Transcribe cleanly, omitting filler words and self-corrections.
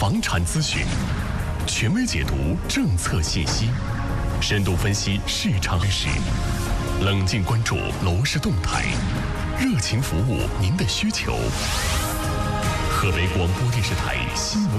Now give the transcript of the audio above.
房产咨询，权威解读政策信息，深度分析市场趋势，冷静关注楼市动态，热情服务您的需求。河北广播电视台新闻